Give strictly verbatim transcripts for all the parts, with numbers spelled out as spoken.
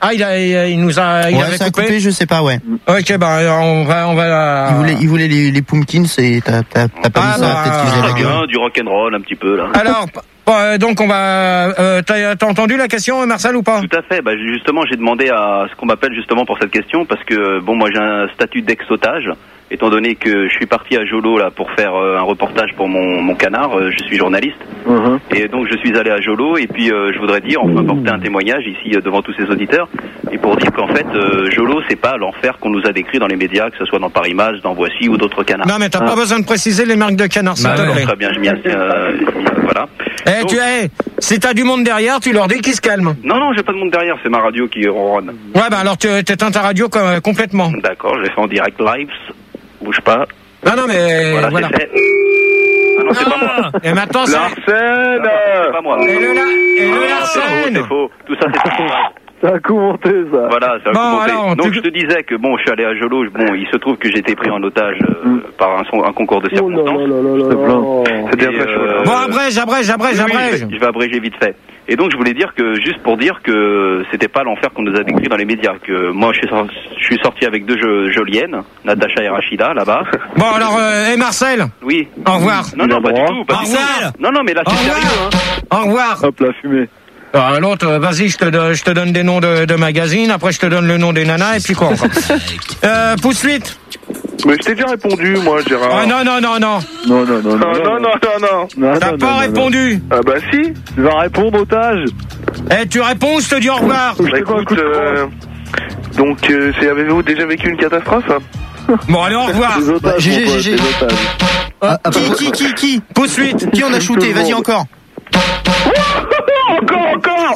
Ah, il, a, il, il nous a, il ouais, avait ça coupé. a coupé, je sais pas, ouais. Ok, bah on va, on va. Il voulait, il voulait les, les pumpkins et t'as, t'as, t'as pas ah, mis ça. bah, Peut-être qu'ils Très avaient bien, du rock'n'roll un petit peu là. Alors, euh, donc on va. Euh, t'as, t'as entendu la question, Marcel, ou pas? Tout à fait. Bah, justement, j'ai demandé à ce qu'on m'appelle justement pour cette question parce que bon, moi j'ai un statut d'ex-otage. Étant donné que je suis parti à Jolo là pour faire euh, un reportage pour mon, mon canard, euh, je suis journaliste. Uh-huh. Et donc je suis allé à Jolo et puis euh, je voudrais dire, enfin porter un témoignage ici euh, devant tous ces auditeurs et pour dire qu'en fait euh, Jolo c'est pas l'enfer qu'on nous a décrit dans les médias, que ce soit dans Paris Match, dans Voici ou d'autres canards. Non mais t'as ah. pas besoin de préciser les marques de canards, s'il bah, te plaît. Très bien, je m'y assieds. Euh, voilà. Eh, donc, tu hey, si t'as du monde derrière, tu leur dis qu'ils se calment. Non non, j'ai pas de monde derrière, c'est ma radio qui ronronne. Ouais bah alors tu t'éteins ta radio comme, complètement. D'accord, je l'ai fait en direct live. Bouge pas. Non, non, mais voilà. voilà. C'est fait. Ah non, c'est ah, pas moi. Et maintenant, c'est... Larsen. C'est pas moi. Et le, la... et le Larsen. C'est faux. Tout ça, c'est faux. Ça a commenté, ça. Voilà, ça a bon, commenté. alors, donc tu... je te disais que bon, je suis allé à Jolo. Bon, il se trouve que j'ai été pris en otage euh, mm. par un, un concours de circonstances. Oh là là là là. C'est bien fait. Euh... Bon, abrège, abrège, abrège, oui, abrège. Oui, je, vais, je vais abréger vite fait. Et donc je voulais dire que juste pour dire que c'était pas l'enfer qu'on nous a décrit dans les médias. Que moi, je suis sorti, je suis sorti avec deux jo- joliennes, Natacha et Rachida, là-bas. Bon alors, euh, et Marcel. Oui. Au revoir. Non, non, pas du tout. Pas Au du revoir. tout. Non, non, mais là c'est sérieux. Hein. Au revoir. Hop, la fumée. Euh, l'autre, vas-y, je te, je te donne des noms de, de magazines, après je te donne le nom des nanas, et puis quoi encore. euh, pousse huit. Mais je t'ai déjà répondu, moi, Gérard. Ah non, non, non, non. Non, non, non, non. Non, non, non, non. T'as pas répondu. Ah bah si, tu vas répondre, otage. Eh, tu réponds, je te dis au revoir. Bah, écoute, euh, donc, euh, c'est, avez-vous déjà vécu une catastrophe? Bon, allez, au revoir. Bah, G G, G G. Ah, qui, qui, qui, qui pousse huit. Qui on a shooté? Vas-y, encore. Encore, encore.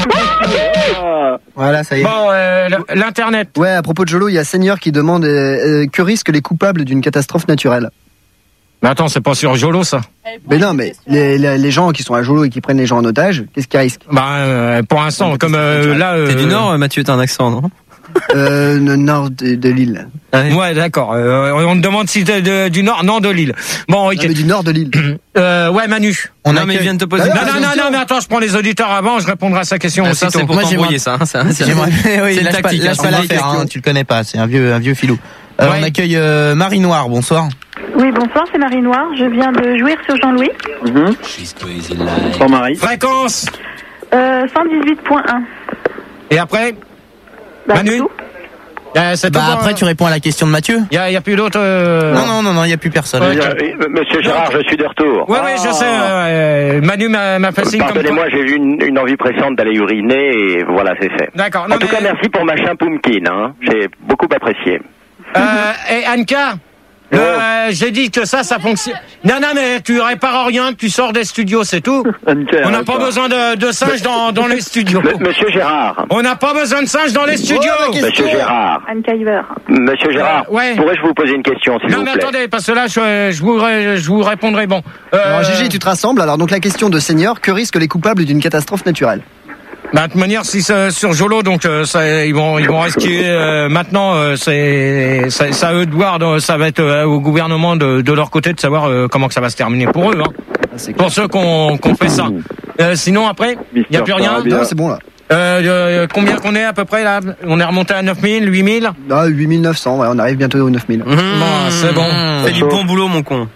Voilà, ça y est. Bon, euh, l'internet. Ouais, à propos de Jolo, il y a Seigneur qui demande euh, que risquent les coupables d'une catastrophe naturelle. Mais attends, c'est pas sur Jolo, ça. Mais non, mais les, les, les gens qui sont à Jolo et qui prennent les gens en otage, qu'est-ce qu'ils risquent? Bah, euh, pour l'instant, comme euh, là... Euh... T'es du Nord, Mathieu, t'as un accent, non? Euh, le nord de, de l'île. Ah oui. Ouais, d'accord. Euh, on te demande si t'es de, du nord, non, de l'île. Bon, ok. Non, mais du nord de l'île. euh, ouais, Manu. On non, mais il vient de te poser. Non, non, non, non, mais attends, je prends les auditeurs avant, je répondrai à sa question. Ah, ça, c'est pour t'embrouiller, ça. Hein, ça c'est J'aimerais, oui, c'est une lâche tactique. Pas, lâche pas l'affaire, hein, tu le connais pas, c'est un vieux, un vieux filou. Euh, ouais. On accueille euh, Marie Noire, bonsoir. Oui, bonsoir, c'est Marie Noire. Je viens de jouir sur Jean-Louis. Mm-hmm. Bonsoir Marie. Fréquence euh, cent dix-huit point un. Et après bah, Manu Euh, bah tout après, tu réponds à la question de Mathieu. Il y a, y a plus d'autres. Euh... Non, non, non, non, il y a plus personne. Ouais, oui, Monsieur Gérard, je suis de retour. Oui, oui, je sais. Euh, Manu m'a, m'a fait signe comme. Pardonnez-moi, j'ai eu une, une envie pressante d'aller uriner et voilà, c'est fait. D'accord. En non, tout mais... cas, merci pour machin pumpkin. Hein. J'ai beaucoup apprécié. Euh, et Anka. Euh, j'ai dit que ça, ça fonctionne. Non, non, mais tu répares rien, tu sors des studios, c'est tout. On n'a pas besoin de, de singes dans, dans les studios. M- Monsieur Gérard. On n'a pas besoin de singes dans les studios. Oh, Monsieur Gérard. Anne Kaiver. Monsieur Gérard. Euh, ouais. Pourrais-je vous poser une question, s'il non, vous plaît? Non, mais attendez, parce que là, je, je, vous, je vous répondrai bon. Euh... Alors, Gégé, tu te rassembles. Alors, donc, la question de Seigneur, que risquent les coupables d'une catastrophe naturelle? Bah, de toute manière, si c'est sur Jolo, donc euh, ça, ils vont, ils vont risquer. Euh, maintenant, euh, c'est, c'est, ça à eux de voir. Ça va être euh, au gouvernement de, de leur côté de savoir euh, comment que ça va se terminer pour eux. Hein. Ah, pour ceux qu'on, qu'on fait ça. Euh, sinon, après, il y a plus rien. Non, c'est bon là. Euh, euh, combien qu'on est à peu près là? On est remonté à neuf mille, huit mille? Ah, huit mille neuf cents. Ouais, on arrive bientôt aux neuf mille. Mmh, bon, c'est bon. Fais du bon boulot, mon con.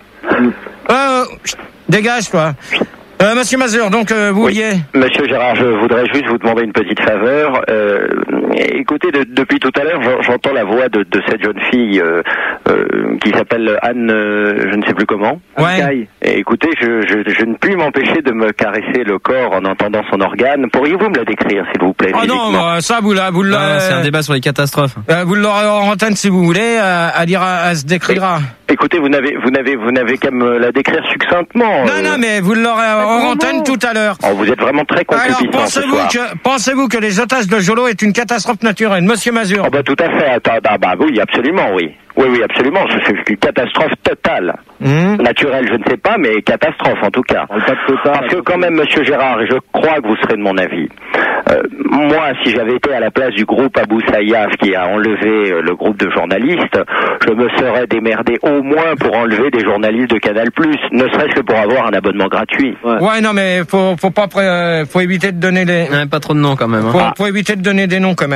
Euh, dégage, toi. Euh, Monsieur Mazur, donc euh, vous vouliez. Oui. Monsieur Gérard, je voudrais juste vous demander une petite faveur. Euh, écoutez, de, depuis tout à l'heure, j'entends la voix de, de cette jeune fille euh, euh, qui s'appelle Anne, euh, je ne sais plus comment. Ouais. Anne. Et écoutez, je, je, je ne puis m'empêcher de me caresser le corps en entendant son organe. Pourriez-vous me la décrire, s'il vous plaît? Ah non, bah, ça vous la, vous la. Ah, c'est un débat sur les catastrophes. Euh, vous l'aurez en antenne si vous voulez. Euh, elle ira, elle se décrira. Écoutez, vous n'avez, vous n'avez, vous n'avez qu'à me la décrire succinctement. Non, euh... non, mais vous l'aurez en antenne tout à l'heure. Oh, vous êtes vraiment très concupiscent. Alors, pensez-vous que, pensez-vous que les otages de Jolo est une catastrophe naturelle, Monsieur Mazur? Oh, bah, tout à fait. Attends, bah, bah, oui, absolument, oui. Oui, oui, absolument. C'est une catastrophe totale. Mmh. Naturelle, je ne sais pas, mais catastrophe, en tout cas. Parce que quand même, Monsieur Gérard, et je crois que vous serez de mon avis, euh, moi, si j'avais été à la place du groupe Abou Sayyaf qui a enlevé euh, le groupe de journalistes, je me serais démerdé au moins pour enlever des journalistes de Canal+, ne serait-ce que pour avoir un abonnement gratuit. Ouais, ouais non, mais faut, faut pas, euh, faut éviter de donner des... Ouais, pas trop de noms, quand même. Hein. Faut, ah. faut éviter de donner des noms, quand même.